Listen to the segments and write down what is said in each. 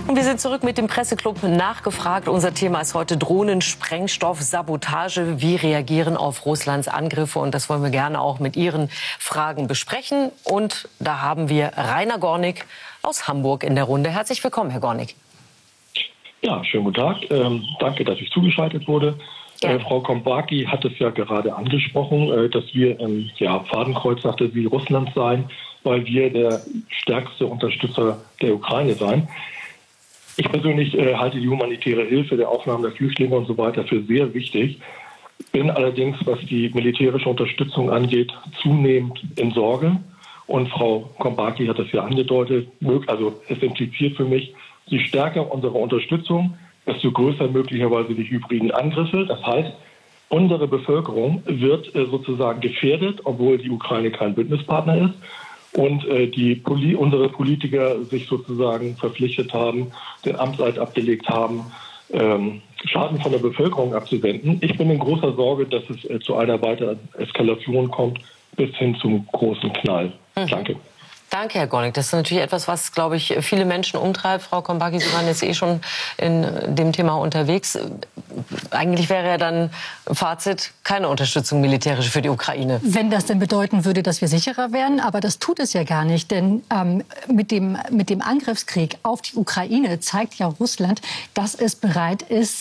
Und wir sind zurück mit dem Presseclub nachgefragt. Unser Thema ist heute Drohnen, Sprengstoff, Sabotage. Wie reagieren auf Russlands Angriffe? Und das wollen wir gerne auch mit Ihren Fragen besprechen. Und da haben wir Rainer Gornig aus Hamburg in der Runde. Herzlich willkommen, Herr Gornig. Ja, schönen guten Tag. Danke, dass ich zugeschaltet wurde. Frau Kompaki hat es ja gerade angesprochen, dass wir im Fadenkreuz nach der Ziel Russlands seien, weil wir der stärkste Unterstützer der Ukraine seien. Ich persönlich halte die humanitäre Hilfe, der Aufnahme der Flüchtlinge und so weiter für sehr wichtig. Bin allerdings, was die militärische Unterstützung angeht, zunehmend in Sorge. Und Frau Kompaki hat das ja angedeutet, also es impliziert für mich, je stärker unsere Unterstützung, desto größer möglicherweise die hybriden Angriffe. Das heißt, unsere Bevölkerung wird sozusagen gefährdet, obwohl die Ukraine kein Bündnispartner ist. Und unsere Politiker sich sozusagen verpflichtet haben, den Amtseid abgelegt haben, Schaden von der Bevölkerung abzuwenden. Ich bin in großer Sorge, dass es zu einer weiteren Eskalation kommt, bis hin zum großen Knall. Danke. Danke, Herr Gornig. Das ist natürlich etwas, was, glaube ich, viele Menschen umtreibt. Frau Kompaki, Sie waren jetzt schon in dem Thema unterwegs. Eigentlich wäre ja dann Fazit keine Unterstützung militärisch für die Ukraine. Wenn das denn bedeuten würde, dass wir sicherer wären, aber das tut es ja gar nicht. Denn mit dem Angriffskrieg auf die Ukraine zeigt ja Russland, dass es bereit ist,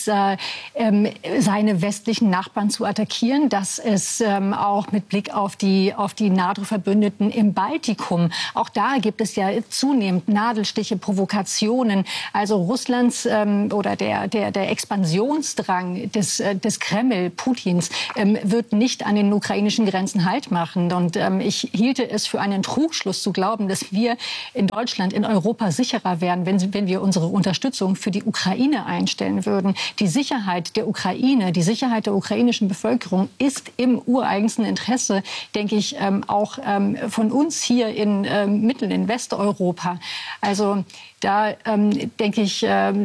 seine westlichen Nachbarn zu attackieren, dass es auch mit Blick auf die NATO-Verbündeten im Baltikum, auch da gibt es ja zunehmend Nadelstiche, Provokationen. Also Russlands oder der Expansionsdrang des Kreml, Putins, wird nicht an den ukrainischen Grenzen Halt machen. Und ich hielte es für einen Trugschluss zu glauben, dass wir in Deutschland, in Europa sicherer wären, wenn wir unsere Unterstützung für die Ukraine einstellen würden. Die Sicherheit der Ukraine, die Sicherheit der ukrainischen Bevölkerung ist im ureigensten Interesse, denke ich, auch von uns hier Mittel in Westeuropa. Also da denke ich,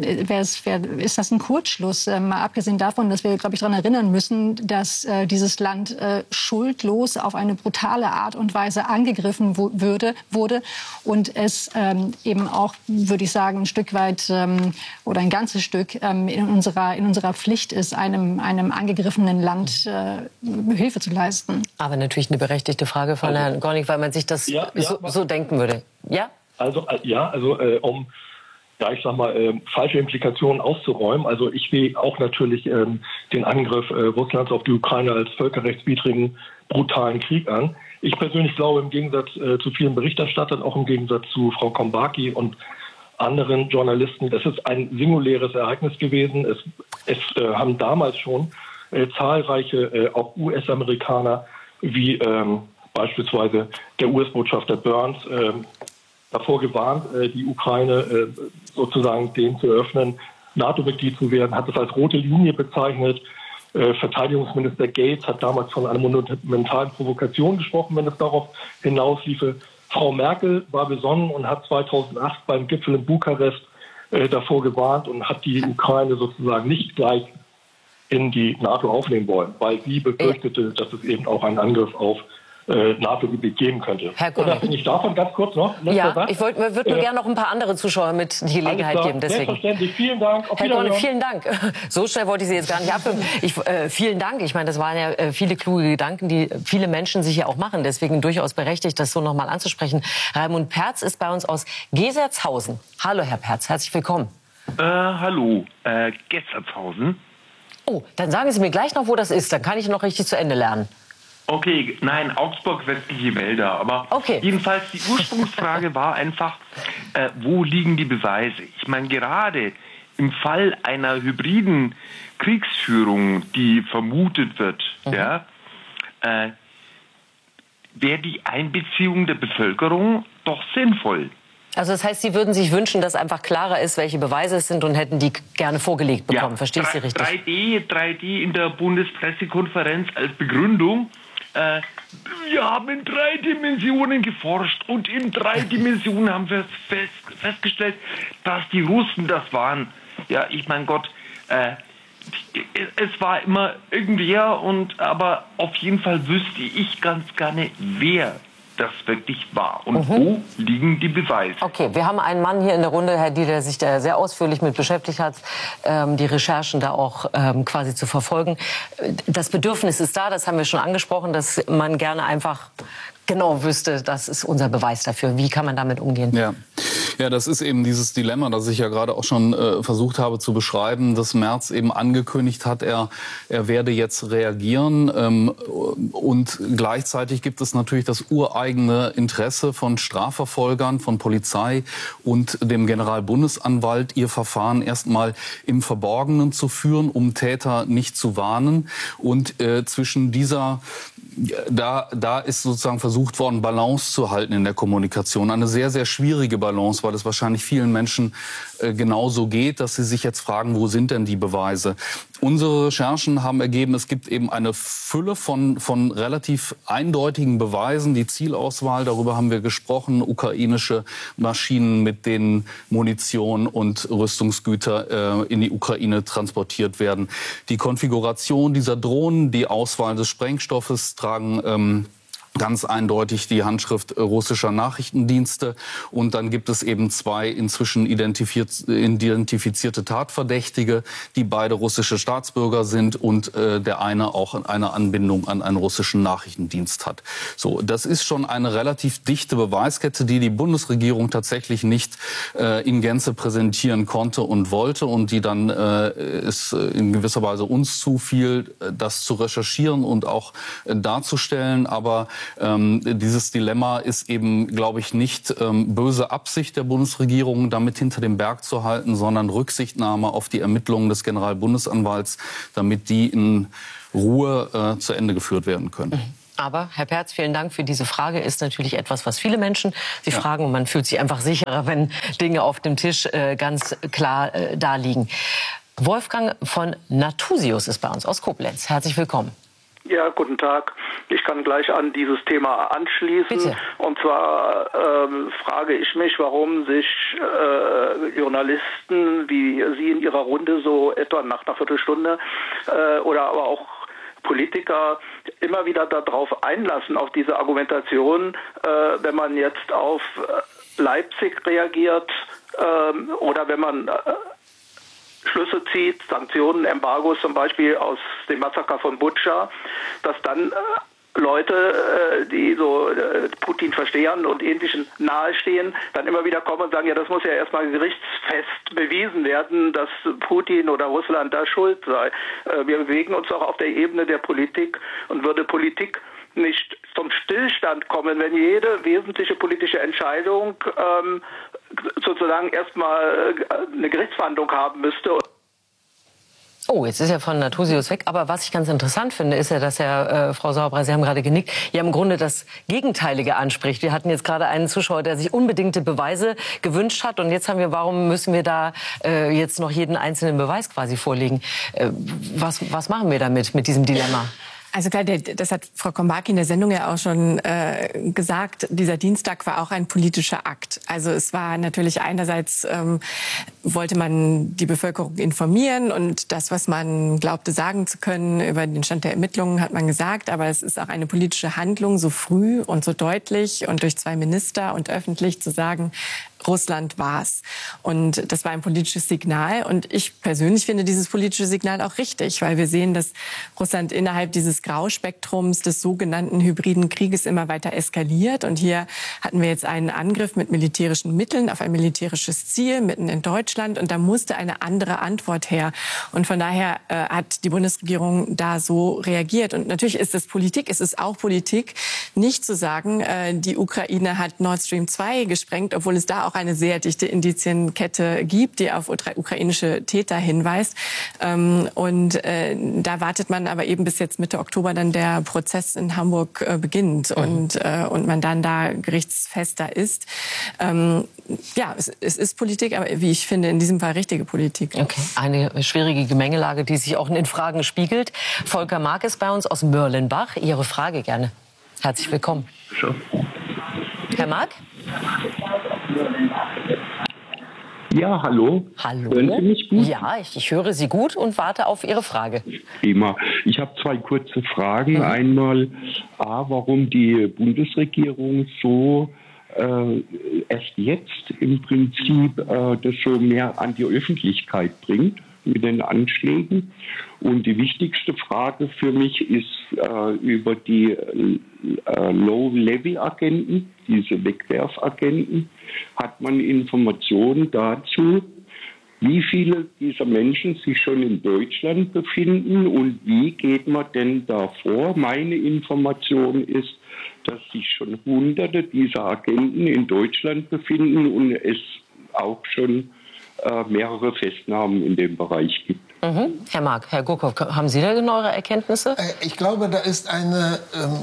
ist das ein Kurzschluss. Mal abgesehen davon, dass wir, glaube ich, daran erinnern müssen, dass dieses Land schuldlos auf eine brutale Art und Weise angegriffen wurde und es eben auch, würde ich sagen, ein Stück weit oder ein ganzes Stück in unserer Pflicht ist, einem angegriffenen Land Hilfe zu leisten. Aber natürlich eine berechtigte Frage von Herrn Gornig, weil man sich das so denken würde. Ja? Um falsche Implikationen auszuräumen. Also ich sehe auch natürlich den Angriff Russlands auf die Ukraine als völkerrechtswidrigen, brutalen Krieg an. Ich persönlich glaube, im Gegensatz zu vielen Berichterstattern, auch im Gegensatz zu Frau Kompaki und anderen Journalisten, das ist ein singuläres Ereignis gewesen. Es haben damals schon zahlreiche, auch US-Amerikaner, wie beispielsweise der US-Botschafter Burns, davor gewarnt, die Ukraine sozusagen dem zu eröffnen, NATO-Mitglied zu werden, hat es als rote Linie bezeichnet. Verteidigungsminister Gates hat damals von einer monumentalen Provokation gesprochen, wenn es darauf hinausliefe. Frau Merkel war besonnen und hat 2008 beim Gipfel in Bukarest davor gewarnt und hat die Ukraine sozusagen nicht gleich in die NATO aufnehmen wollen, weil sie befürchtete, dass es eben auch einen Angriff auf NATO-Gebiet geben könnte. Herr Gornig. Oder ich davon ganz kurz noch? Ich würde nur gerne noch ein paar andere Zuschauer mit die Gelegenheit geben. Deswegen. Selbstverständlich. Vielen Dank. Herr Gornig, vielen Dank. So schnell wollte ich Sie jetzt gar nicht abwimmeln. Vielen Dank. Ich meine, das waren ja viele kluge Gedanken, die viele Menschen sich ja auch machen. Deswegen durchaus berechtigt, das so noch mal anzusprechen. Raimund Perz ist bei uns aus Gesertshausen. Hallo, Herr Perz. Herzlich willkommen. Hallo. Gesertshausen. Oh, dann sagen Sie mir gleich noch, wo das ist. Dann kann ich noch richtig zu Ende lernen. Okay, nein, Augsburg, westliche Wälder. Aber jedenfalls die Ursprungsfrage war einfach, wo liegen die Beweise? Ich meine, gerade im Fall einer hybriden Kriegsführung, die vermutet wird, wäre die Einbeziehung der Bevölkerung doch sinnvoll. Also das heißt, Sie würden sich wünschen, dass einfach klarer ist, welche Beweise es sind und hätten die gerne vorgelegt bekommen. Verstehe ich Sie richtig? 3D in der Bundespressekonferenz als Begründung. Wir haben in 3 Dimensionen geforscht und in 3 Dimensionen haben wir festgestellt, dass die Russen das waren. Ja, ich mein Gott, es war immer irgendwer aber auf jeden Fall wüsste ich ganz gerne, wer das wirklich wahr? Und wo liegen die Beweise? Okay, wir haben einen Mann hier in der Runde, Herr Dieter, der sich da sehr ausführlich mit beschäftigt hat, die Recherchen da auch quasi zu verfolgen. Das Bedürfnis ist da, das haben wir schon angesprochen, dass man gerne einfach genau wüsste, das ist unser Beweis dafür. Wie kann man damit umgehen? Ja, das ist eben dieses Dilemma, das ich ja gerade auch schon versucht habe zu beschreiben, dass Merz eben angekündigt hat, er werde jetzt reagieren. Und gleichzeitig gibt es natürlich das ureigene Interesse von Strafverfolgern, von Polizei und dem Generalbundesanwalt, ihr Verfahren erstmal im Verborgenen zu führen, um Täter nicht zu warnen. Und zwischen dieser da ist sozusagen versucht worden, Balance zu halten in der Kommunikation. Eine sehr, sehr schwierige Balance, weil es wahrscheinlich vielen Menschen genauso geht, dass sie sich jetzt fragen, wo sind denn die Beweise? Unsere Recherchen haben ergeben, es gibt eben eine Fülle von relativ eindeutigen Beweisen. Die Zielauswahl, darüber haben wir gesprochen, ukrainische Maschinen, mit denen Munition und Rüstungsgüter in die Ukraine transportiert werden. Die Konfiguration dieser Drohnen, die Auswahl des Sprengstoffes tragen ganz eindeutig die Handschrift russischer Nachrichtendienste. Und dann gibt es eben zwei inzwischen identifizierte Tatverdächtige, die beide russische Staatsbürger sind und der eine auch eine Anbindung an einen russischen Nachrichtendienst hat. So, das ist schon eine relativ dichte Beweiskette, die die Bundesregierung tatsächlich nicht in Gänze präsentieren konnte und wollte und die dann es in gewisser Weise uns zufiel, das zu recherchieren und auch darzustellen. Aber dieses Dilemma ist eben, glaube ich, nicht böse Absicht der Bundesregierung, damit hinter dem Berg zu halten, sondern Rücksichtnahme auf die Ermittlungen des Generalbundesanwalts, damit die in Ruhe zu Ende geführt werden können. Aber, Herr Perz, vielen Dank für diese Frage. Ist natürlich etwas, was viele Menschen sich fragen. Und man fühlt sich einfach sicherer, wenn Dinge auf dem Tisch ganz klar da liegen. Wolfgang von Nathusius ist bei uns aus Koblenz. Herzlich willkommen. Ja, guten Tag. Ich kann gleich an dieses Thema anschließen. Bitte. Und zwar frage ich mich, warum sich Journalisten wie Sie in Ihrer Runde so etwa nach einer Viertelstunde oder aber auch Politiker immer wieder darauf einlassen, auf diese Argumentation, wenn man jetzt auf Leipzig reagiert oder wenn man Schlüsse zieht, Sanktionen, Embargos zum Beispiel aus dem Massaker von Butscha, dass dann Leute, die so Putin verstehen und Ähnlichen nahestehen, dann immer wieder kommen und sagen, ja, das muss ja erstmal gerichtsfest bewiesen werden, dass Putin oder Russland da schuld sei. Wir bewegen uns auch auf der Ebene der Politik und würde Politik nicht zum Stillstand kommen, wenn jede wesentliche politische Entscheidung sozusagen erstmal eine Gerichtsverhandlung haben müsste. Oh, jetzt ist er von Nathusius weg. Aber was ich ganz interessant finde, ist ja, dass Frau Sauerbrei, Sie haben gerade genickt, ja im Grunde das Gegenteilige anspricht. Wir hatten jetzt gerade einen Zuschauer, der sich unbedingte Beweise gewünscht hat. Und jetzt haben wir, warum müssen wir da jetzt noch jeden einzelnen Beweis quasi vorlegen? Was machen wir damit, mit diesem Dilemma? Also klar, das hat Frau Kombaki in der Sendung ja auch schon gesagt, dieser Dienstag war auch ein politischer Akt. Also es war natürlich einerseits, wollte man die Bevölkerung informieren und das, was man glaubte sagen zu können über den Stand der Ermittlungen, hat man gesagt. Aber es ist auch eine politische Handlung, so früh und so deutlich und durch zwei Minister und öffentlich zu sagen, Russland war's. Und das war ein politisches Signal. Und ich persönlich finde dieses politische Signal auch richtig, weil wir sehen, dass Russland innerhalb dieses Grauspektrums des sogenannten hybriden Krieges immer weiter eskaliert. Und hier hatten wir jetzt einen Angriff mit militärischen Mitteln auf ein militärisches Ziel mitten in Deutschland. Und da musste eine andere Antwort her. Und von daher hat die Bundesregierung da so reagiert. Und natürlich ist es Politik, es ist auch Politik, nicht zu sagen, die Ukraine hat Nord Stream 2 gesprengt, obwohl es da auch eine sehr dichte Indizienkette gibt, die auf ukrainische Täter hinweist. Da wartet man aber eben bis jetzt Mitte Oktober dann der Prozess in Hamburg beginnt und man dann da gerichtsfester ist. Ja, es ist Politik, aber wie ich finde, in diesem Fall richtige Politik. Okay, eine schwierige Gemengelage, die sich auch in Fragen spiegelt. Volker Mark ist bei uns aus Mörlenbach. Ihre Frage gerne. Herzlich willkommen. Herr Mark? Ja, hallo. Hallo. Hören Sie mich gut? Ja, ich höre Sie gut und warte auf Ihre Frage. Prima. Ich habe 2 kurze Fragen. Einmal, warum die Bundesregierung so erst jetzt im Prinzip das so mehr an die Öffentlichkeit bringt mit den Anschlägen. Und die wichtigste Frage für mich ist über die Low-Level-Agenten, diese Wegwerfagenten. Hat man Informationen dazu, wie viele dieser Menschen sich schon in Deutschland befinden und wie geht man denn da vor? Meine Information ist, dass sich schon Hunderte dieser Agenten in Deutschland befinden und es auch schon mehrere Festnahmen in dem Bereich gibt. Herr Mark, Herr Gurkow, haben Sie da genauere Erkenntnisse? Ich glaube, da ist eine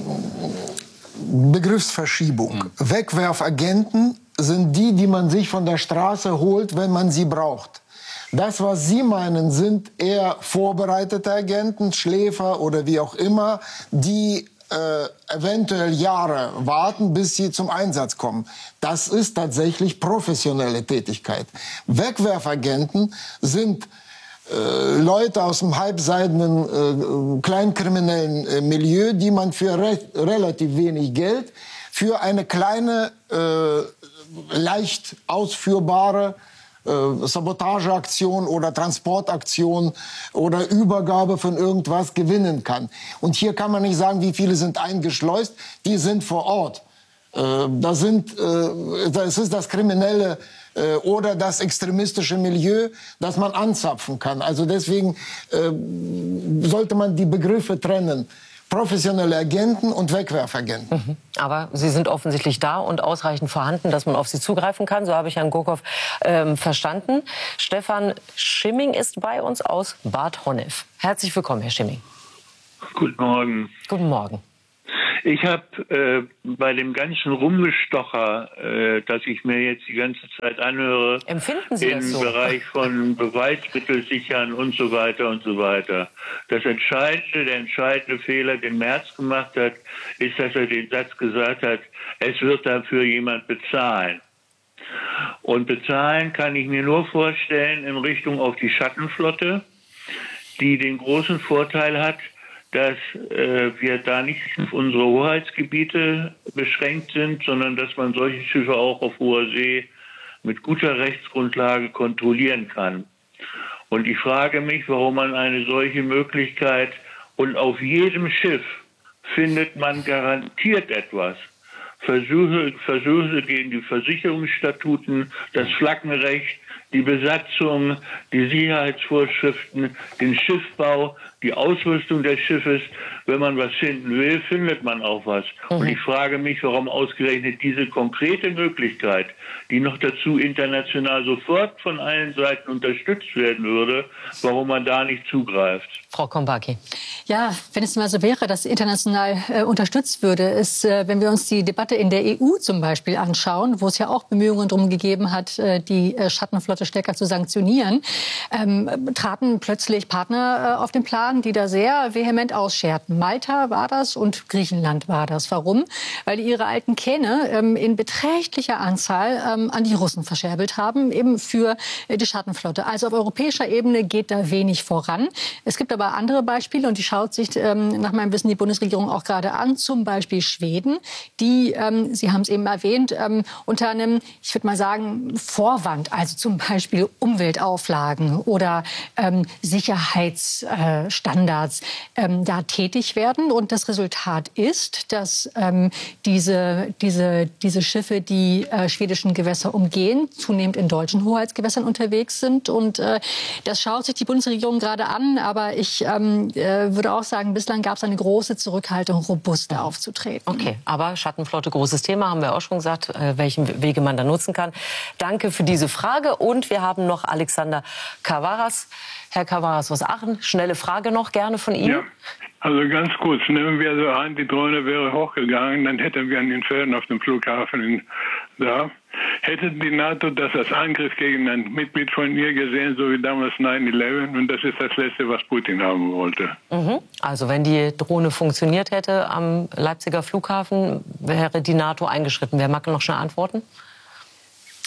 Begriffsverschiebung. Wegwerfagenten sind die, die man sich von der Straße holt, wenn man sie braucht. Das, was Sie meinen, sind eher vorbereitete Agenten, Schläfer oder wie auch immer, die eventuell Jahre warten, bis sie zum Einsatz kommen. Das ist tatsächlich professionelle Tätigkeit. Wegwerfagenten sind Leute aus dem halbseidenen kleinkriminellen Milieu, die man für relativ wenig Geld für eine kleine, leicht ausführbare Sabotageaktion oder Transportaktion oder Übergabe von irgendwas gewinnen kann. Und hier kann man nicht sagen, wie viele sind eingeschleust, die sind vor Ort. Das ist das kriminelle oder das extremistische Milieu, das man anzapfen kann. Also deswegen sollte man die Begriffe trennen. Professionelle Agenten und Wegwerfagenten. Aber sie sind offensichtlich da und ausreichend vorhanden, dass man auf sie zugreifen kann. So habe ich Herrn Gurkow verstanden. Stefan Schimming ist bei uns aus Bad Honnef. Herzlich willkommen, Herr Schimming. Guten Morgen. Guten Morgen. Ich habe bei dem ganzen Rumgestocher, das ich mir jetzt die ganze Zeit anhöre, empfinden Sie das so? Im Bereich von Beweismittel sichern und so weiter und so weiter. Der entscheidende Fehler, den Merz gemacht hat, ist, dass er den Satz gesagt hat, es wird dafür jemand bezahlen. Und bezahlen kann ich mir nur vorstellen in Richtung auf die Schattenflotte, die den großen Vorteil hat, dass wir da nicht auf unsere Hoheitsgebiete beschränkt sind, sondern dass man solche Schiffe auch auf hoher See mit guter Rechtsgrundlage kontrollieren kann. Und ich frage mich, warum man eine solche Möglichkeit, und auf jedem Schiff findet man garantiert etwas. Versuche gegen die Versicherungsstatuten, das Flaggenrecht, die Besatzung, die Sicherheitsvorschriften, den Schiffbau, die Ausrüstung des Schiffes. Wenn man was finden will, findet man auch was. Und ich frage mich, warum ausgerechnet diese konkrete Möglichkeit, die noch dazu international sofort von allen Seiten unterstützt werden würde, warum man da nicht zugreift. Frau Kombaki. Ja, wenn es mal so wäre, dass international unterstützt würde, ist, wenn wir uns die Debatte in der EU zum Beispiel anschauen, wo es ja auch Bemühungen darum gegeben hat, die Schattenflotte stärker zu sanktionieren, traten plötzlich Partner auf den Plan, die da sehr vehement ausscherten. Malta war das und Griechenland war das. Warum? Weil die ihre alten Kähne in beträchtlicher Anzahl an die Russen verscherbelt haben, eben für die Schattenflotte. Also auf europäischer Ebene geht da wenig voran. Es gibt aber andere Beispiele und die schaut sich nach meinem Wissen die Bundesregierung auch gerade an, zum Beispiel Schweden, die, Sie haben es eben erwähnt, unter einem, ich würde mal sagen, Vorwand, also zum Beispiel Umweltauflagen oder Sicherheitsstandards da tätig werden. Und das Resultat ist, dass diese Schiffe, die schwedischen Gewässer umgehen, zunehmend in deutschen Hoheitsgewässern unterwegs sind. Und das schaut sich die Bundesregierung gerade an. Aber ich würde auch sagen, bislang gab es eine große Zurückhaltung, robuster aufzutreten. Okay, aber Schattenflotte, großes Thema, haben wir auch schon gesagt, welchen Wege man da nutzen kann. Danke für diese Frage. Und wir haben noch Alexander Kavaras. Herr Kavaras aus Aachen, schnelle Frage noch gerne von Ihnen. Ja, also ganz kurz, nehmen wir so an, die Drohne wäre hochgegangen, dann hätten wir an den Feldern auf dem Flughafen da. Hätte die NATO das als Angriff gegen ein Mitglied von ihr gesehen, so wie damals 9/11? Und das ist das Letzte, was Putin haben wollte. Also wenn die Drohne funktioniert hätte am Leipziger Flughafen, wäre die NATO eingeschritten. Wer mag noch schnell antworten?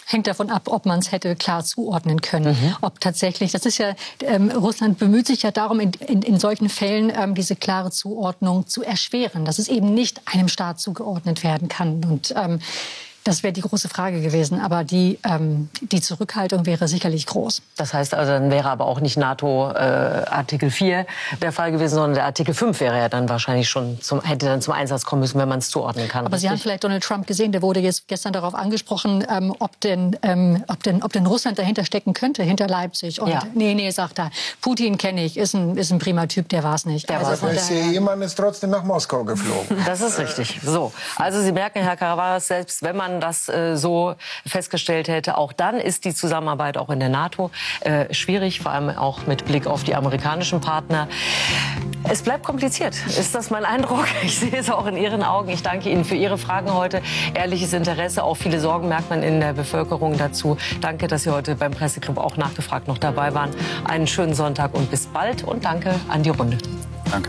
Hängt davon ab, ob man es hätte klar zuordnen können. Ob tatsächlich, das ist ja, Russland bemüht sich ja darum, in solchen Fällen diese klare Zuordnung zu erschweren, dass es eben nicht einem Staat zugeordnet werden kann. Und das wäre die große Frage gewesen. Aber die Zurückhaltung wäre sicherlich groß. Das heißt also, dann wäre aber auch nicht NATO Artikel 4 der Fall gewesen, sondern der Artikel 5 wäre ja dann wahrscheinlich schon hätte dann zum Einsatz kommen müssen, wenn man es zuordnen kann. Aber Sie haben vielleicht Donald Trump gesehen, der wurde jetzt gestern darauf angesprochen, ob denn Russland dahinter stecken könnte, hinter Leipzig. Und nee, sagt er, Putin kenne ich, ist ein prima Typ, der war es nicht. Der jemand ist trotzdem nach Moskau geflogen. Das ist richtig. So, also Sie merken, Herr Karavalas, selbst wenn man das so festgestellt hätte, auch dann ist die Zusammenarbeit auch in der NATO schwierig, vor allem auch mit Blick auf die amerikanischen Partner. Es bleibt kompliziert. Ist das mein Eindruck? Ich sehe es auch in Ihren Augen. Ich danke Ihnen für Ihre Fragen heute. Ehrliches Interesse, auch viele Sorgen merkt man in der Bevölkerung dazu. Danke, dass Sie heute beim Presseclub auch nachgefragt noch dabei waren. Einen schönen Sonntag und bis bald. Und danke an die Runde. Danke.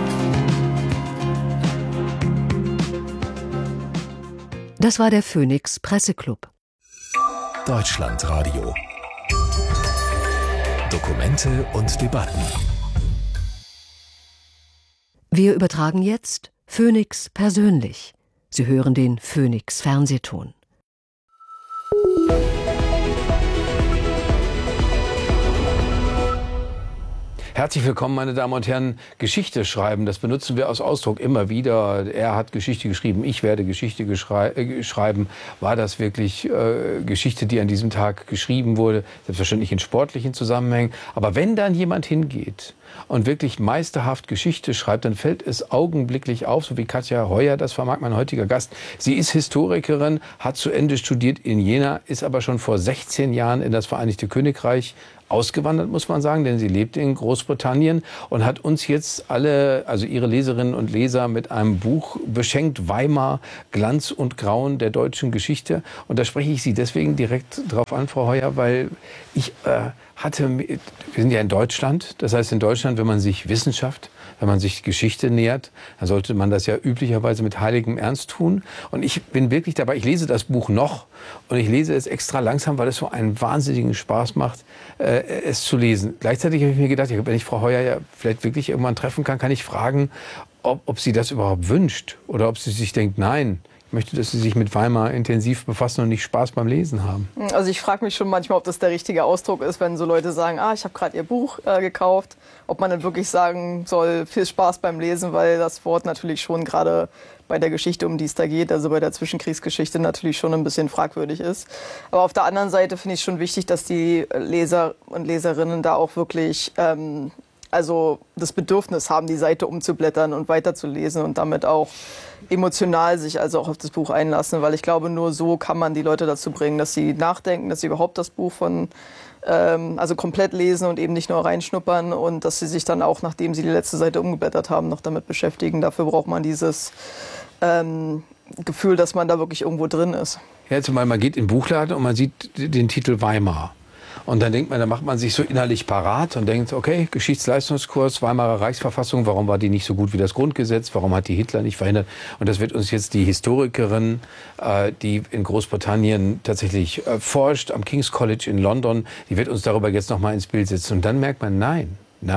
Das war der Phoenix Presseclub. Deutschlandradio. Dokumente und Debatten. Wir übertragen jetzt Phoenix persönlich. Sie hören den Phoenix Fernsehton. Herzlich willkommen, meine Damen und Herren. Geschichte schreiben, das benutzen wir als Ausdruck immer wieder. Er hat Geschichte geschrieben, ich werde Geschichte schreiben. War das wirklich Geschichte, die an diesem Tag geschrieben wurde? Selbstverständlich in sportlichen Zusammenhängen. Aber wenn dann jemand hingeht und wirklich meisterhaft Geschichte schreibt, dann fällt es augenblicklich auf, so wie Katja Heuer, das vermag mein heutiger Gast. Sie ist Historikerin, hat zu Ende studiert in Jena, ist aber schon vor 16 Jahren in das Vereinigte Königreich ausgewandert, muss man sagen, denn sie lebt in Großbritannien und hat uns jetzt alle, also ihre Leserinnen und Leser, mit einem Buch beschenkt, Weimar, Glanz und Grauen der deutschen Geschichte. Und da spreche ich Sie deswegen direkt drauf an, Frau Heuer, weil ich wir sind ja in Deutschland, das heißt in Deutschland, wenn man sich Wissenschaft, wenn man sich Geschichte nähert, dann sollte man das ja üblicherweise mit heiligem Ernst tun. Und ich bin wirklich dabei, ich lese das Buch noch und ich lese es extra langsam, weil es so einen wahnsinnigen Spaß macht, es zu lesen. Gleichzeitig habe ich mir gedacht, wenn ich Frau Heuer ja vielleicht wirklich irgendwann treffen kann ich fragen, ob sie das überhaupt wünscht oder ob sie sich denkt, nein, ich möchte, dass Sie sich mit Weimar intensiv befassen und nicht Spaß beim Lesen haben. Also ich frage mich schon manchmal, ob das der richtige Ausdruck ist, wenn so Leute sagen, ich habe gerade Ihr Buch gekauft, ob man dann wirklich sagen soll, viel Spaß beim Lesen, weil das Wort natürlich schon gerade bei der Geschichte, um die es da geht, also bei der Zwischenkriegsgeschichte natürlich schon ein bisschen fragwürdig ist. Aber auf der anderen Seite finde ich schon wichtig, dass die Leser und Leserinnen da auch wirklich also das Bedürfnis haben, die Seite umzublättern und weiterzulesen und damit auch emotional sich also auch auf das Buch einlassen, weil ich glaube, nur so kann man die Leute dazu bringen, dass sie nachdenken, dass sie überhaupt das Buch also komplett lesen und eben nicht nur reinschnuppern und dass sie sich dann auch, nachdem sie die letzte Seite umgeblättert haben, noch damit beschäftigen. Dafür braucht man dieses Gefühl, dass man da wirklich irgendwo drin ist. Ja, zumal man geht in den Buchladen und man sieht den Titel Weimar. Und dann denkt man, da macht man sich so innerlich parat und denkt, okay, Geschichtsleistungskurs, Weimarer Reichsverfassung, warum war die nicht so gut wie das Grundgesetz, warum hat die Hitler nicht verhindert? Und das wird uns jetzt die Historikerin, die in Großbritannien tatsächlich forscht, am King's College in London, die wird uns darüber jetzt noch mal ins Bild setzen. Und dann merkt man, nein.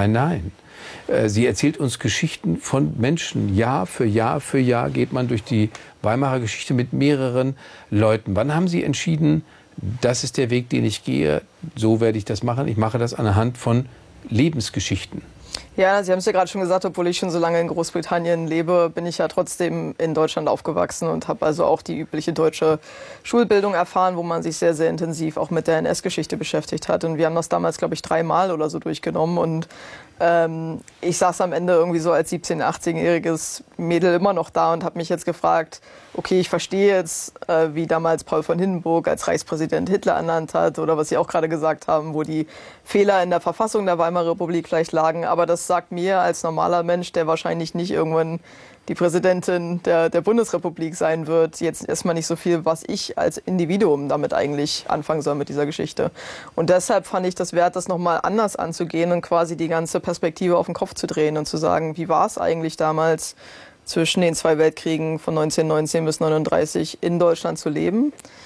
Sie erzählt uns Geschichten von Menschen. Jahr für Jahr geht man durch die Weimarer Geschichte mit mehreren Leuten. Wann haben Sie entschieden, das ist der Weg, den ich gehe, so werde ich das machen. Ich mache das anhand von Lebensgeschichten. Ja, Sie haben es ja gerade schon gesagt, obwohl ich schon so lange in Großbritannien lebe, bin ich ja trotzdem in Deutschland aufgewachsen und habe also auch die übliche deutsche Schulbildung erfahren, wo man sich sehr, sehr intensiv auch mit der NS-Geschichte beschäftigt hat. Und wir haben das damals, glaube ich, 3-mal oder so durchgenommen. Und ich saß am Ende irgendwie so als 17-, 18-jähriges Mädel immer noch da und habe mich jetzt gefragt, okay, ich verstehe jetzt, wie damals Paul von Hindenburg als Reichspräsident Hitler ernannt hat oder was Sie auch gerade gesagt haben, wo die Fehler in der Verfassung der Weimarer Republik vielleicht lagen. Aber das sagt mir als normaler Mensch, der wahrscheinlich nicht irgendwann die Präsidentin der Bundesrepublik sein wird, jetzt erstmal nicht so viel, was ich als Individuum damit eigentlich anfangen soll mit dieser Geschichte. Und deshalb fand ich das wert, das nochmal anders anzugehen und quasi die ganze Perspektive auf den Kopf zu drehen und zu sagen, wie war es eigentlich damals zwischen den 2 Weltkriegen von 1919 bis 1939 in Deutschland zu leben?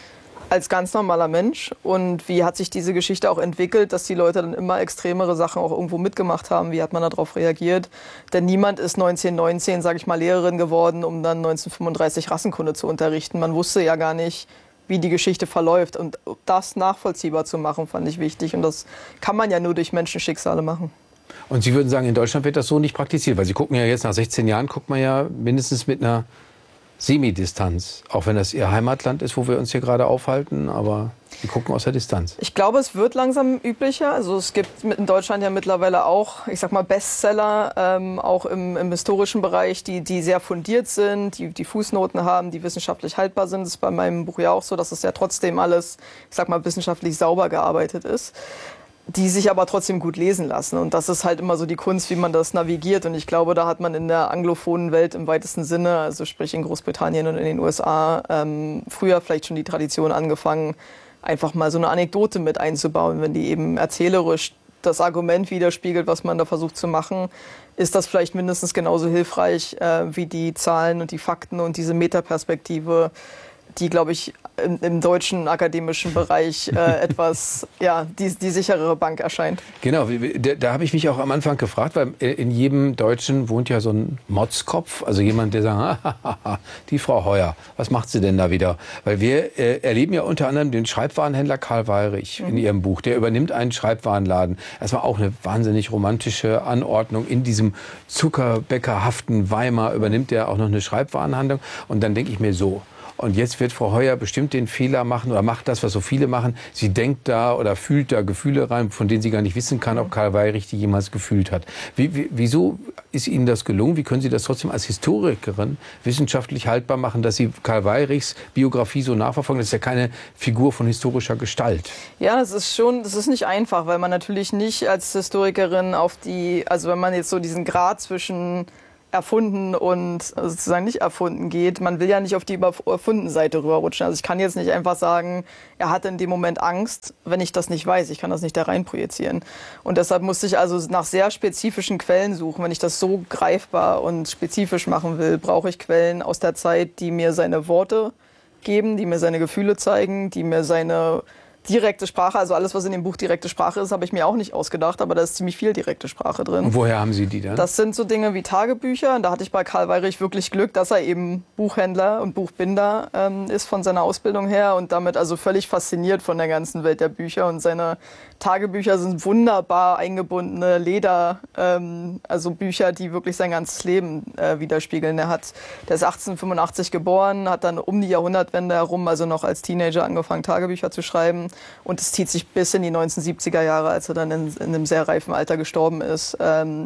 als ganz normaler Mensch. Und wie hat sich diese Geschichte auch entwickelt, dass die Leute dann immer extremere Sachen auch irgendwo mitgemacht haben? Wie hat man darauf reagiert? Denn niemand ist 1919, sage ich mal, Lehrerin geworden, um dann 1935 Rassenkunde zu unterrichten. Man wusste ja gar nicht, wie die Geschichte verläuft. Und das nachvollziehbar zu machen, fand ich wichtig. Und das kann man ja nur durch Menschenschicksale machen. Und Sie würden sagen, in Deutschland wird das so nicht praktiziert? Weil Sie gucken ja jetzt, nach 16 Jahren, guckt man ja mindestens mit einer Semidistanz, auch wenn das Ihr Heimatland ist, wo wir uns hier gerade aufhalten, aber Sie gucken aus der Distanz. Ich glaube, es wird langsam üblicher. Also es gibt in Deutschland ja mittlerweile auch, ich sag mal, Bestseller, auch im historischen Bereich, die sehr fundiert sind, die Fußnoten haben, die wissenschaftlich haltbar sind. Das ist bei meinem Buch ja auch so, dass es ja trotzdem alles, ich sag mal, wissenschaftlich sauber gearbeitet ist, die sich aber trotzdem gut lesen lassen. Und das ist halt immer so die Kunst, wie man das navigiert. Und ich glaube, da hat man in der anglophonen Welt im weitesten Sinne, also sprich in Großbritannien und in den USA, früher vielleicht schon die Tradition angefangen, einfach mal so eine Anekdote mit einzubauen. Wenn die eben erzählerisch das Argument widerspiegelt, was man da versucht zu machen, ist das vielleicht mindestens genauso hilfreich wie die Zahlen und die Fakten und diese Metaperspektive, die, glaube ich, im deutschen akademischen Bereich etwas, ja, die sicherere Bank erscheint. Genau, da habe ich mich auch am Anfang gefragt, weil in jedem Deutschen wohnt ja so ein Motzkopf, also jemand, der sagt, die Frau Heuer, was macht sie denn da wieder? Weil wir erleben ja unter anderem den Schreibwarenhändler Karl Weyrich in Ihrem Buch, der übernimmt einen Schreibwarenladen. Das war auch eine wahnsinnig romantische Anordnung. In diesem zuckerbäckerhaften Weimar übernimmt er auch noch eine Schreibwarenhandlung. Und dann denke ich mir so, und jetzt wird Frau Heuer bestimmt den Fehler machen oder macht das, was so viele machen. Sie denkt da oder fühlt da Gefühle rein, von denen sie gar nicht wissen kann, ob Karl Weyrich die jemals gefühlt hat. Wieso ist Ihnen das gelungen? Wie können Sie das trotzdem als Historikerin wissenschaftlich haltbar machen, dass Sie Karl Weyrichs Biografie so nachverfolgen? Das ist ja keine Figur von historischer Gestalt. Ja, das ist nicht einfach, weil man natürlich nicht als Historikerin also wenn man jetzt so diesen Grad zwischen erfunden und sozusagen nicht erfunden geht. Man will ja nicht auf die erfundene Seite rüberrutschen. Also ich kann jetzt nicht einfach sagen, er hatte in dem Moment Angst, wenn ich das nicht weiß. Ich kann das nicht da rein projizieren. Und deshalb musste ich also nach sehr spezifischen Quellen suchen. Wenn ich das so greifbar und spezifisch machen will, brauche ich Quellen aus der Zeit, die mir seine Worte geben, die mir seine Gefühle zeigen, die mir seine direkte Sprache, also alles, was in dem Buch direkte Sprache ist, habe ich mir auch nicht ausgedacht, aber da ist ziemlich viel direkte Sprache drin. Und woher haben Sie die dann? Das sind so Dinge wie Tagebücher. Und da hatte ich bei Karl Weyrich wirklich Glück, dass er eben Buchhändler und Buchbinder ist von seiner Ausbildung her und damit also völlig fasziniert von der ganzen Welt der Bücher. Und seine Tagebücher sind wunderbar eingebundene Leder, also Bücher, die wirklich sein ganzes Leben widerspiegeln. Der ist 1885 geboren, hat dann um die Jahrhundertwende herum, also noch als Teenager, angefangen, Tagebücher zu schreiben. Und es zieht sich bis in die 1970er Jahre, als er dann in einem sehr reifen Alter gestorben ist.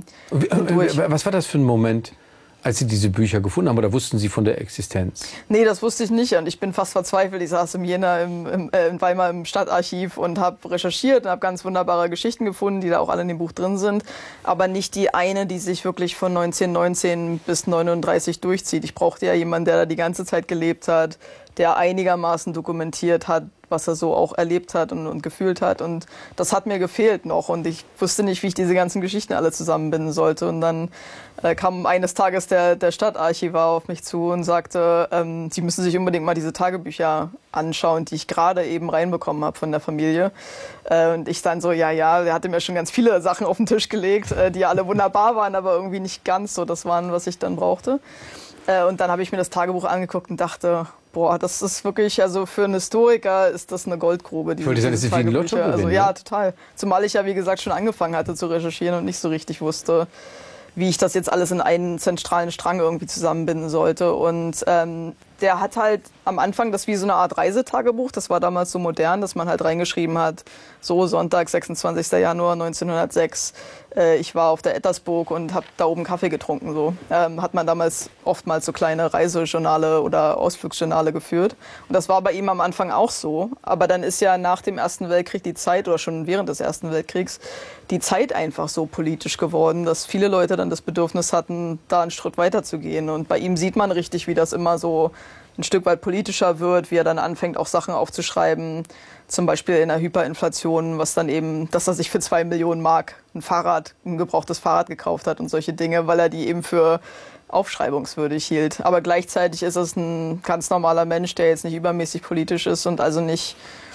Was war das für ein Moment, als Sie diese Bücher gefunden haben, oder wussten Sie von der Existenz? Nee, das wusste ich nicht und ich bin fast verzweifelt. Ich saß in Jena in Weimar im Stadtarchiv und habe recherchiert und habe ganz wunderbare Geschichten gefunden, die da auch alle in dem Buch drin sind, aber nicht die eine, die sich wirklich von 1919 bis 1939 durchzieht. Ich brauchte ja jemanden, der da die ganze Zeit gelebt hat, der einigermaßen dokumentiert hat, was er so auch erlebt hat und gefühlt hat. Und das hat mir gefehlt noch. Und ich wusste nicht, wie ich diese ganzen Geschichten alle zusammenbinden sollte. Und dann kam eines Tages der Stadtarchivar auf mich zu und sagte, Sie müssen sich unbedingt mal diese Tagebücher anschauen, die ich gerade eben reinbekommen habe von der Familie. Und ich dann so, ja, der hatte mir schon ganz viele Sachen auf den Tisch gelegt, die alle wunderbar waren, aber irgendwie nicht ganz so das waren, was ich dann brauchte. Und dann habe ich mir das Tagebuch angeguckt und dachte, boah, das ist wirklich, also für einen Historiker ist das eine Goldgrube. Ich wollte sagen, das ist wie ein Lottogewinn. Also, ja, total. Zumal ich ja, wie gesagt, schon angefangen hatte zu recherchieren und nicht so richtig wusste, wie ich das jetzt alles in einen zentralen Strang irgendwie zusammenbinden sollte. Und der hat halt am Anfang das wie so eine Art Reisetagebuch. Das war damals so modern, dass man halt reingeschrieben hat, so Sonntag, 26. Januar 1906, ich war auf der Ettersburg und habe da oben Kaffee getrunken. So hat man damals oftmals so kleine Reisejournale oder Ausflugsjournale geführt. Und das war bei ihm am Anfang auch so. Aber dann ist ja nach dem Ersten Weltkrieg die Zeit, oder schon während des Ersten Weltkriegs, die Zeit einfach so politisch geworden, dass viele Leute dann das Bedürfnis hatten, da einen Schritt weiter zu gehen. Und bei ihm sieht man richtig, wie das immer so ein Stück weit politischer wird, wie er dann anfängt, auch Sachen aufzuschreiben, zum Beispiel in der Hyperinflation, was dann eben, dass er sich für 2 Millionen Mark ein gebrauchtes Fahrrad gekauft hat und solche Dinge, weil er die eben für aufschreibungswürdig hielt. Aber gleichzeitig ist es ein ganz normaler Mensch, der jetzt nicht übermäßig politisch ist und also nicht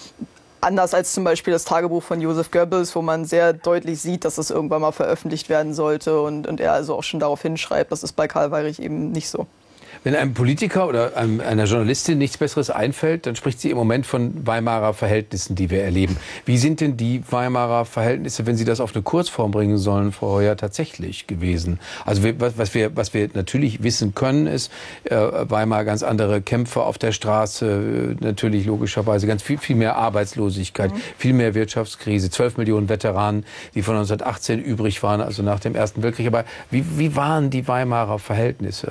anders als zum Beispiel das Tagebuch von Joseph Goebbels, wo man sehr deutlich sieht, dass es irgendwann mal veröffentlicht werden sollte und er also auch schon darauf hinschreibt. Das ist bei Karl Weyrich eben nicht so. Wenn einem Politiker oder einer Journalistin nichts Besseres einfällt, dann spricht sie im Moment von Weimarer Verhältnissen, die wir erleben. Wie sind denn die Weimarer Verhältnisse, wenn Sie das auf eine Kurzform bringen sollen, Frau Heuer, tatsächlich gewesen? Also was wir natürlich wissen können, ist, Weimar ganz andere Kämpfe auf der Straße, natürlich logischerweise ganz viel mehr Arbeitslosigkeit, viel mehr Wirtschaftskrise, 12 Millionen Veteranen, die von 1918 übrig waren, also nach dem Ersten Weltkrieg. Aber wie waren die Weimarer Verhältnisse?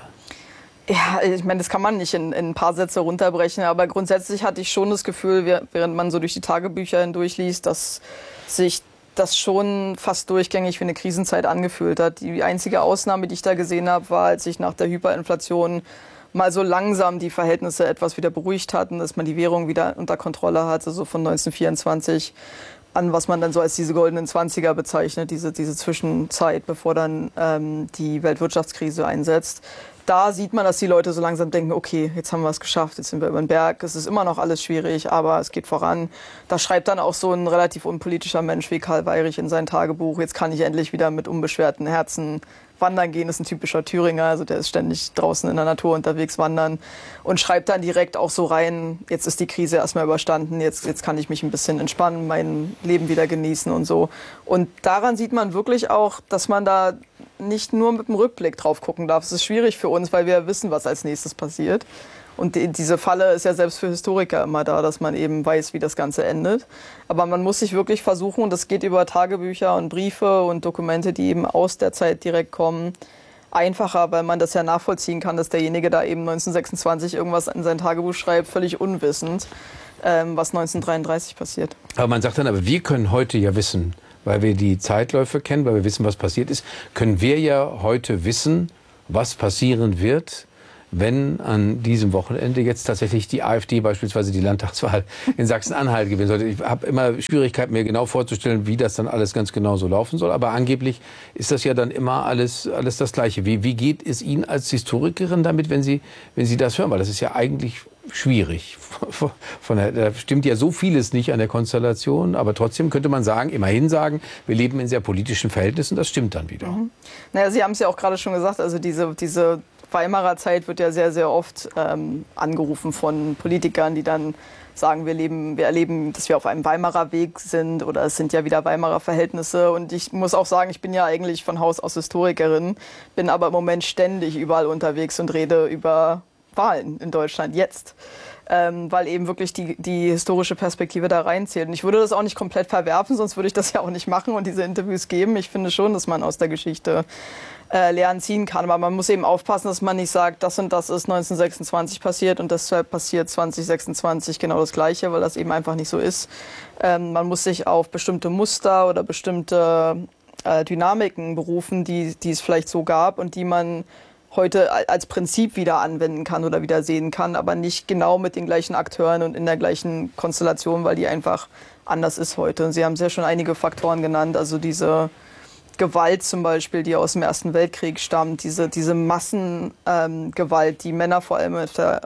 Ja, ich meine, das kann man nicht in ein paar Sätze runterbrechen, aber grundsätzlich hatte ich schon das Gefühl, während man so durch die Tagebücher hindurchliest, dass sich das schon fast durchgängig wie eine Krisenzeit angefühlt hat. Die einzige Ausnahme, die ich da gesehen habe, war, als sich nach der Hyperinflation mal so langsam die Verhältnisse etwas wieder beruhigt hatten, dass man die Währung wieder unter Kontrolle hatte, so von 1924 an, was man dann so als diese goldenen 20er bezeichnet, diese Zwischenzeit, bevor dann die Weltwirtschaftskrise einsetzt. Da sieht man, dass die Leute so langsam denken, okay, jetzt haben wir es geschafft, jetzt sind wir über den Berg, es ist immer noch alles schwierig, aber es geht voran. Da schreibt dann auch so ein relativ unpolitischer Mensch wie Karl Weyrich in sein Tagebuch, jetzt kann ich endlich wieder mit unbeschwerten Herzen wandern gehen, ist ein typischer Thüringer, also der ist ständig draußen in der Natur unterwegs wandern und schreibt dann direkt auch so rein, jetzt ist die Krise erstmal überstanden, jetzt kann ich mich ein bisschen entspannen, mein Leben wieder genießen und so. Und daran sieht man wirklich auch, dass man da nicht nur mit dem Rückblick drauf gucken darf. Es ist schwierig für uns, weil wir wissen, was als nächstes passiert. Und diese Falle ist ja selbst für Historiker immer da, dass man eben weiß, wie das Ganze endet. Aber man muss sich wirklich versuchen, und das geht über Tagebücher und Briefe und Dokumente, die eben aus der Zeit direkt kommen, einfacher, weil man das ja nachvollziehen kann, dass derjenige da eben 1926 irgendwas in sein Tagebuch schreibt, völlig unwissend, was 1933 passiert. Aber man sagt dann, aber wir können heute ja wissen, weil wir die Zeitläufe kennen, weil wir wissen, was passiert ist, können wir ja heute wissen, was passieren wird, wenn an diesem Wochenende jetzt tatsächlich die AfD beispielsweise die Landtagswahl in Sachsen-Anhalt gewinnen sollte. Ich habe immer Schwierigkeiten, mir genau vorzustellen, wie das dann alles ganz genau so laufen soll. Aber angeblich ist das ja dann immer alles das Gleiche. Wie geht es Ihnen als Historikerin damit, wenn Sie das hören? Weil das ist ja eigentlich schwierig. Da stimmt ja so vieles nicht an der Konstellation. Aber trotzdem könnte man immerhin sagen, wir leben in sehr politischen Verhältnissen. Das stimmt dann wieder. Naja, Sie haben es ja auch gerade schon gesagt, also diese Weimarer Zeit wird ja sehr, sehr oft angerufen von Politikern, die dann sagen, wir erleben, dass wir auf einem Weimarer Weg sind oder es sind ja wieder Weimarer Verhältnisse. Und ich muss auch sagen, ich bin ja eigentlich von Haus aus Historikerin, bin aber im Moment ständig überall unterwegs und rede über Wahlen in Deutschland jetzt. Weil eben wirklich die historische Perspektive da reinzählt. Und ich würde das auch nicht komplett verwerfen, sonst würde ich das ja auch nicht machen und diese Interviews geben. Ich finde schon, dass man aus der Geschichte Lehren ziehen kann. Aber man muss eben aufpassen, dass man nicht sagt, das und das ist 1926 passiert und deshalb passiert 2026 genau das Gleiche, weil das eben einfach nicht so ist. Man muss sich auf bestimmte Muster oder bestimmte Dynamiken berufen, die es vielleicht so gab und die man heute als Prinzip wieder anwenden kann oder wieder sehen kann, aber nicht genau mit den gleichen Akteuren und in der gleichen Konstellation, weil die einfach anders ist heute. Und Sie haben ja schon einige Faktoren genannt, also diese Gewalt zum Beispiel, die aus dem Ersten Weltkrieg stammt, diese Massengewalt, die Männer vor allem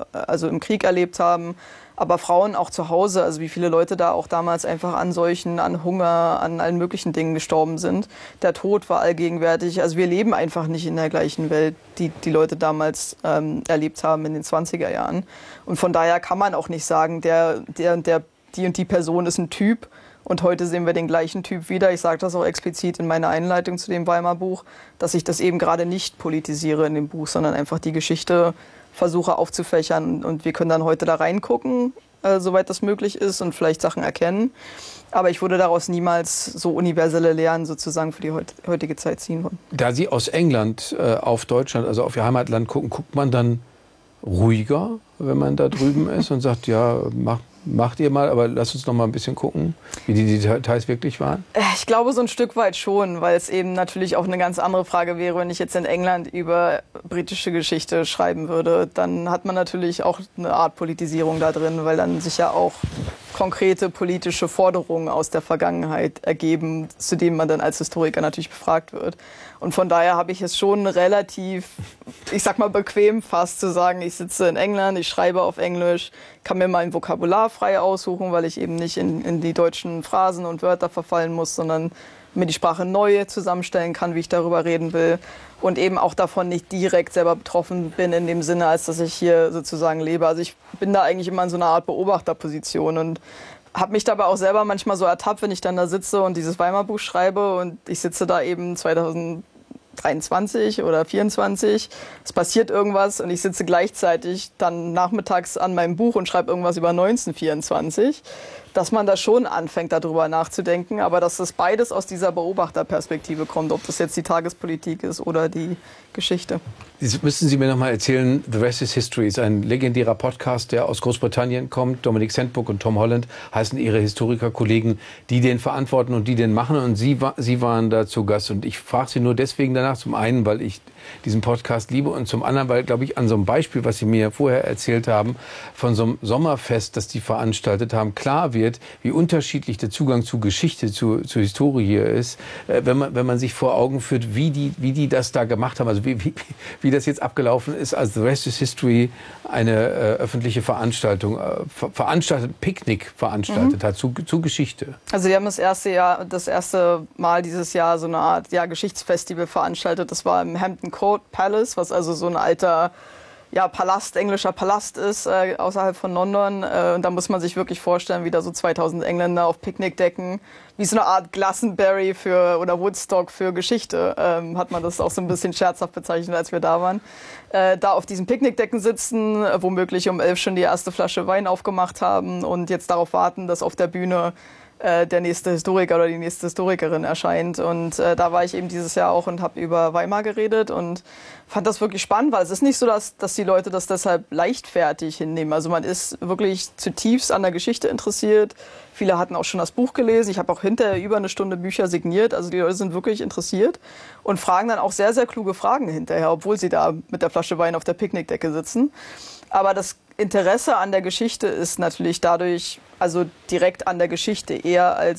im Krieg erlebt haben, aber Frauen auch zu Hause, also wie viele Leute da auch damals einfach an Seuchen, an Hunger, an allen möglichen Dingen gestorben sind. Der Tod war allgegenwärtig. Also wir leben einfach nicht in der gleichen Welt, die Leute damals erlebt haben in den 20er Jahren. Und von daher kann man auch nicht sagen, die und die Person ist ein Typ. Und heute sehen wir den gleichen Typ wieder. Ich sage das auch explizit in meiner Einleitung zu dem Weimar-Buch, dass ich das eben gerade nicht politisiere in dem Buch, sondern einfach die Geschichte versuche aufzufächern. Und wir können dann heute da reingucken, soweit das möglich ist, und vielleicht Sachen erkennen. Aber ich würde daraus niemals so universelle Lehren sozusagen für die heutige Zeit ziehen wollen. Da Sie aus England auf Deutschland, also auf Ihr Heimatland gucken, guckt man dann ruhiger, wenn man da drüben ist und sagt, ja, macht ihr mal, aber lasst uns noch mal ein bisschen gucken, wie die Details wirklich waren. Ich glaube so ein Stück weit schon, weil es eben natürlich auch eine ganz andere Frage wäre, wenn ich jetzt in England über britische Geschichte schreiben würde. Dann hat man natürlich auch eine Art Politisierung da drin, weil dann sich ja auch konkrete politische Forderungen aus der Vergangenheit ergeben, zu denen man dann als Historiker natürlich befragt wird. Und von daher habe ich es schon relativ, ich sag mal bequem fast zu sagen, ich sitze in England, ich schreibe auf Englisch, kann mir mein Vokabular frei aussuchen, weil ich eben nicht in die deutschen Phrasen und Wörter verfallen muss, sondern mir die Sprache neu zusammenstellen kann, wie ich darüber reden will. Und eben auch davon nicht direkt selber betroffen bin in dem Sinne, als dass ich hier sozusagen lebe. Also ich bin da eigentlich immer in so einer Art Beobachterposition und habe mich dabei auch selber manchmal so ertappt, wenn ich dann da sitze und dieses Weimar-Buch schreibe und ich sitze da eben 2023 oder 24, es passiert irgendwas und ich sitze gleichzeitig dann nachmittags an meinem Buch und schreibe irgendwas über 1924, dass man da schon anfängt, darüber nachzudenken, aber dass das beides aus dieser Beobachterperspektive kommt, ob das jetzt die Tagespolitik ist oder die Geschichte. Jetzt müssen Sie mir noch mal erzählen, The Rest is History ist ein legendärer Podcast, der aus Großbritannien kommt. Dominic Sandbrook und Tom Holland heißen Ihre Historikerkollegen, die den verantworten und die den machen. Und Sie waren da zu Gast. Und ich frage Sie nur deswegen danach, zum einen, weil ich diesen Podcast liebe und zum anderen, weil, glaube ich, an so einem Beispiel, was Sie mir vorher erzählt haben, von so einem Sommerfest, das die veranstaltet haben, klar wird, wie unterschiedlich der Zugang zu Geschichte, zur Historie hier ist, wenn man sich vor Augen führt, wie die das da gemacht haben, also wie das jetzt abgelaufen ist, als The Rest is History eine öffentliche Veranstaltung, Picknick veranstaltet hat zu Geschichte. Also die haben das erste Mal dieses Jahr so eine Art Geschichtsfestival veranstaltet. Das war im Hampton Court Palace, was also so ein alter Palast, englischer Palast ist, außerhalb von London. Und da muss man sich wirklich vorstellen, wie da so 2000 Engländer auf Picknickdecken, wie so eine Art Glastonbury oder Woodstock für Geschichte, hat man das auch so ein bisschen scherzhaft bezeichnet, als wir da waren. Da auf diesen Picknickdecken sitzen, womöglich um 11 schon die erste Flasche Wein aufgemacht haben und jetzt darauf warten, dass auf der Bühne der nächste Historiker oder die nächste Historikerin erscheint. Und da war ich eben dieses Jahr auch und habe über Weimar geredet und fand das wirklich spannend, weil es ist nicht so, dass die Leute das deshalb leichtfertig hinnehmen. Also man ist wirklich zutiefst an der Geschichte interessiert. Viele hatten auch schon das Buch gelesen. Ich habe auch hinterher über eine Stunde Bücher signiert. Also die Leute sind wirklich interessiert und fragen dann auch sehr, sehr kluge Fragen hinterher, obwohl sie da mit der Flasche Wein auf der Picknickdecke sitzen. Aber das Interesse an der Geschichte ist natürlich dadurch, also direkt an der Geschichte eher als